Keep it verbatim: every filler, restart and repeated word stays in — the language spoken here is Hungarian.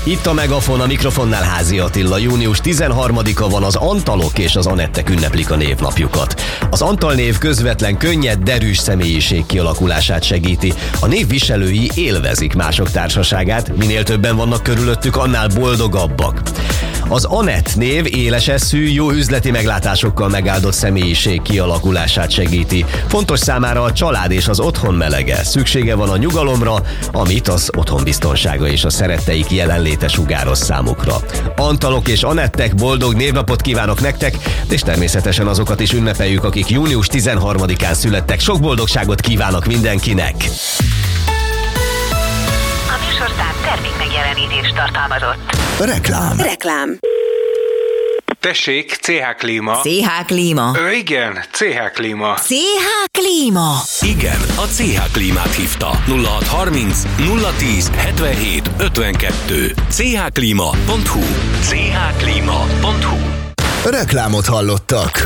Itt a Megafon, a mikrofonnál Házi Attila. június tizenharmadika van, az Antalok és az Anettek ünneplik a névnapjukat. Az Antal név közvetlen, könnyed, derűs személyiség kialakulását segíti. A név viselői élvezik mások társaságát, minél többen vannak körülöttük, annál boldogabbak. Az Anett név éles eszű, jó üzleti meglátásokkal megáldott személyiség kialakulását segíti. Fontos számára a család és az otthon melege. Szüksége van a nyugalomra, amit az otthon biztonsága és a szeretteik jelenléte sugároz számukra. Antalok és Anettek, boldog névnapot kívánok nektek, és természetesen azokat is ünnepeljük, akik június tizenharmadikán születtek. Sok boldogságot kívánok mindenkinek! A műsorszám termékmegjelenítést tartalmazott. Reklám. Reklám. Tessék, cé há Klíma. cé há Klíma. Ö, igen, cé há Klíma. cé há Klíma. Igen, a cé há Klímát hívta. nulla hat harminc nulla tíz hetvenhét ötvenkettő. cé há klíma pont hu. cé há klíma pont hu. Reklámot hallottak.